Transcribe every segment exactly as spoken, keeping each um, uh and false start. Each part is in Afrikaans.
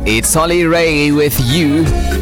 It's Holly Ray with you.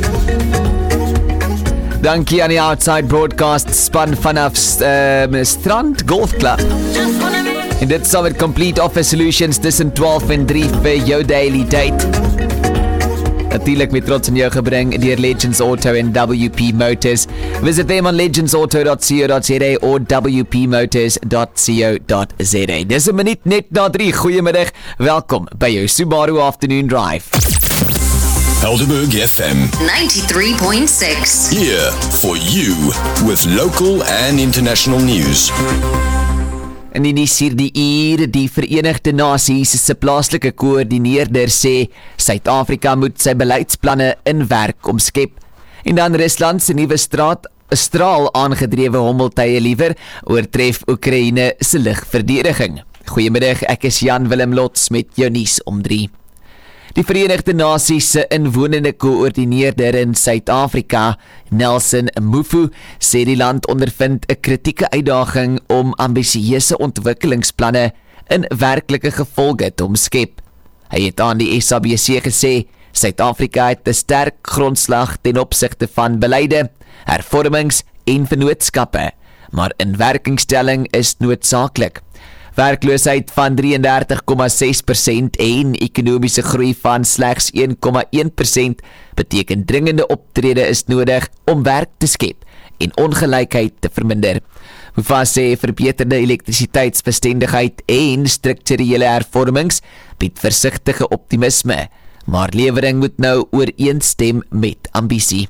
Dankie aan die Outside Broadcast span vanaf um, Strand Golf Club. En dit sal met Complete Office Solutions tussen twaalf en drie vir jou daily date. Natuurlijk met trots in jou gebring deur Legends Auto en W P Motors. Visit them on legends auto dot co dot za or w p motors dot co dot za. Dis 'n minuut net na drie. Goeiemiddag. Welkom by jou Subaru Afternoon Drive. Helderberg F M ninety-three point six. Here for you with local and international news. In die nuus hierdie uur, die Verenigde Nasies se plaaslike koördineerder sê Suid-Afrika moet sy beleidsplanne in werk omskep. En dan Rusland se nuwe straat straal aangedrewe hommeltuie liewer oortref Oekraïne se lugverdediging. Goeiemiddag, ek is Jan Willem Lots met jou nuus om drie. Die Verenigde Nasies se inwonende koördineerder in Suid-Afrika, Nelson Mufo, sê die land ondervind 'n kritieke uitdaging om ambisieuse ontwikkelingsplanne in werklike gevolge te omskep. Hy het aan die S A B C gesê, Suid-Afrika het 'n sterk grondslag ten opsigte van beleide, hervormings en vennootskappe, maar inwerkingstelling is noodsaaklik. Werkloosheid van drieëndertig komma ses persent en ekonomiese groei van slegs een komma een persent beteken dringende optrede is nodig om werk te skep en ongelykheid te verminder. Mufo sê verbeterde elektrisiteitsbestendigheid en strukturele hervormings bied versigtige optimisme, maar lewering moet nou ooreenstem met ambisie.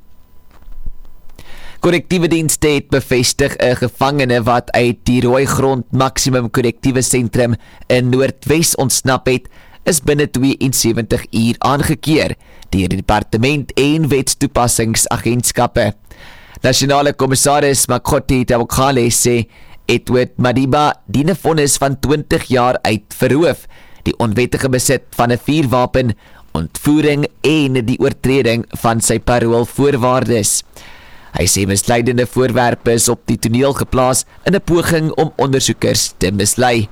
Korrektiewe dienste het bevestig 'n gevangene wat uit die Rooigrond Maksimum Korrektiewe Sentrum in Noordwes ontsnap het, is binne twee en sewentig uur aangekeer deur die departement en wetstoepassingsagentskappe. Nasionale Kommissaris Makgothi Tabokgale sê Edward Madiba dien 'n vonnis van twintig jaar uit verhoof, die onwettige besit van 'n vuurwapen, ontvoering en die oortreding van sy paroolvoorwaardes. Hy sê misleidende voorwerpe is op die toneel geplaas in 'n poging om ondersoekers te mislei.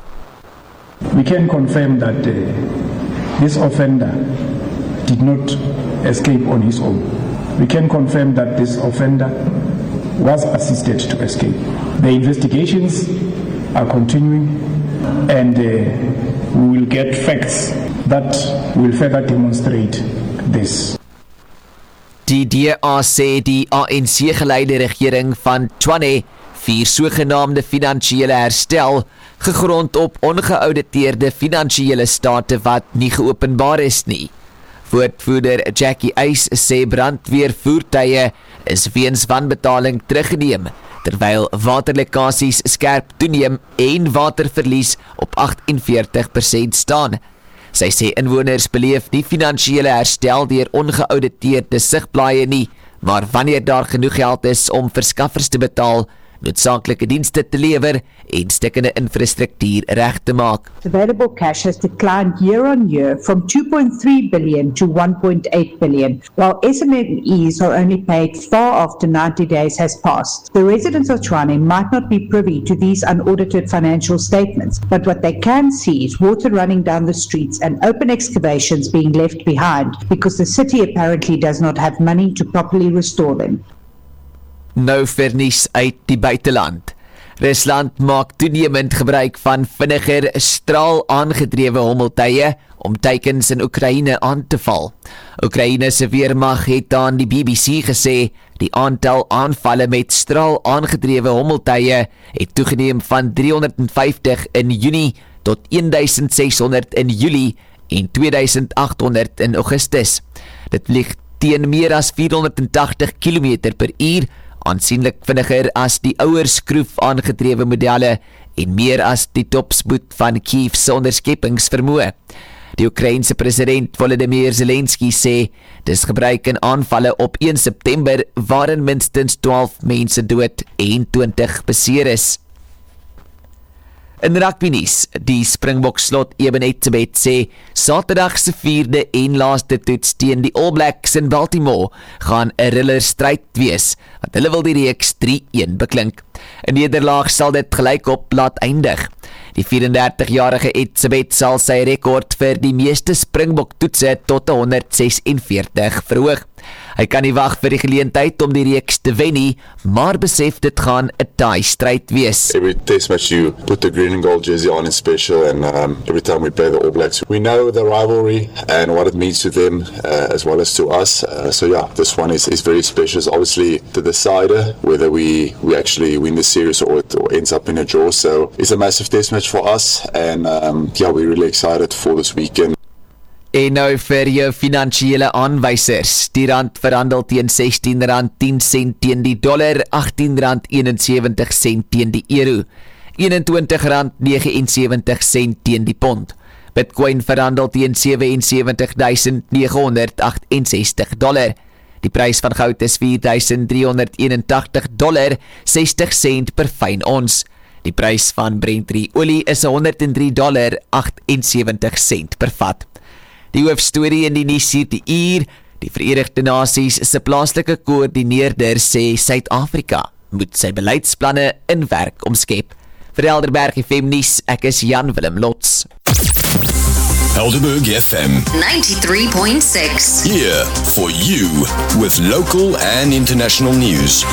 We can confirm that uh, this offender did not escape on his own. We can confirm that this offender was assisted to escape. The investigations are continuing and uh, we will get facts that will further demonstrate this. Die D A sê die A N C-geleide regering van Tshwane vier sogenaamde finansiële herstel, gegrond op ongeauditeerde finansiële state wat nie geopenbaar is nie. Woordvoerder Jackie Eis sê brandweervoertuie is weens wanbetaling teruggeneem, terwyl waterlekkasies skerp toeneem en waterverlies op agt en veertig persent staan. Sy sê inwoners beleef nie finansiële herstel deur ongeauditeerde sigblaaie nie, maar wanneer daar genoeg geld is om verskaffers te betaal, noodsaaklike dienste te lewer en stukkende infrastruktuur reg te maak. Available cash has declined year on year from two point three billion to one point eight billion, while S M M Es are only paid far after ninety days has passed. The residents of Tshwane might not be privy to these unaudited financial statements, but what they can see is water running down the streets and open excavations being left behind because the city apparently does not have money to properly restore them. Nou vir nuus uit die buiteland. Rusland maak toenemend gebruik van vinniger straal aangedrewe hommeltuie om teikens in Oekraïne aan te val. Oekraïne se weermag het aan die B B C gesê die aantal aanvalle met straal aangedrewe hommeltuie het toegeneem van driehonderdvyftig in Junie tot duisend ses honderd in Julie en twee duisend agt honderd in Augustus. Dit vlieg teen meer as vierhonderdtagtig kilometer per uur, aansienlik vinniger as die ouer skroef aangedrewe modelle en meer as die topspoed van Kiev se onderskepingsvermoë. Die Oekraïense president Volodymyr Zelensky sê dis gebruik in aanvalle op een September waarin minstens twaalf mense dood en twintig beseer is. In rugby nuus, die Springbok slot Ebenezer sê Saterdag se vierde en laaste toets teen die All Blacks in Baltimore gaan 'n thriller stryd wees, want hulle wil die reeks drie een beklink. 'n Nederlaag sal dit gelyk op laat eindig. Die vierendertigjarige Etzebeth sal sy rekord vir die meeste Springbok-toetse tot honderd sesenveertig verhoog. Hy kan nie wag vir die geleentheid om die reeks te wen nie, maar besef dit gaan 'n taai stryd wees. Every test match you put the green and gold jersey on is special, and um, every time we play the All Blacks, we know the rivalry and what it means to them uh, as well as to us. Uh, so yeah, this one is, is very special. It's obviously the decider whether we, we actually win the series or it or ends up in a draw. So it's a massive test match for us, and um, yeah, we're really excited for this weekend. En nou vir jou finansiële aanwysers. Die rand verhandel teen sestien rand tien sent teen die dollar, agtien rand eenensewentig sent teen die euro, eenentwintig rand negenensewentig sent teen die pond. Bitcoin verhandel teen sewe en sewentig duisend negehonderd agt en sestig dollar. Die prys van goud is vier duisend driehonderd eenentagtig dollar, sestig sent per fyn ons. Die prys van Brent olie is honderd drie dollar agt en sewentig sent per vat. Die hoofstorie in die nuus hierdie uur, die Verenigde Nasies se plaaslike koördineerder sê Suid-Afrika moet sy beleidsplanne in werk omskep. Vir Helderberg F M nuus, ek is Jan Willem Lots. Helderberg F M ninety-three point six. Here for you with local and international news.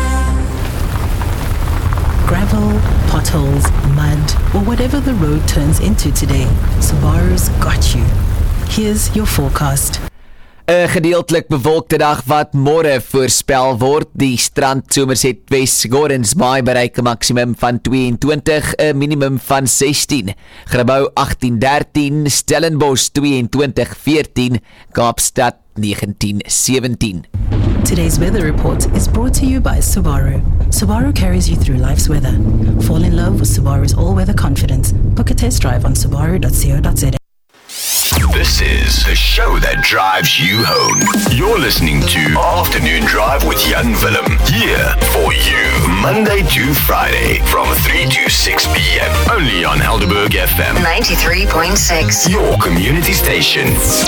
Gravel, potholes, mud, or whatever the road turns into today, Subaru's got you. Here's your forecast. 'n Gedeeltelik bewolkte dag wat môre voorspel word. Die strand Somerset West Gordons Bay bereik 'n maksimum van tweeëntwintig, 'n minimum van sestien. Grabouw agttien dertien, Stellenbosch tweeëntwintig veertien, Kaapstad negentien sewentien. Today's weather report is brought to you by Subaru. Subaru carries you through life's weather. Fall in love with Subaru's all-weather confidence. Book a test drive on subaru dot co dot za. This is the show that drives you home. You're listening to Afternoon Drive with Jan Willem. Here for you, Monday to Friday from three to six p.m. Only on Helderberg F M ninety-three point six. Your community station.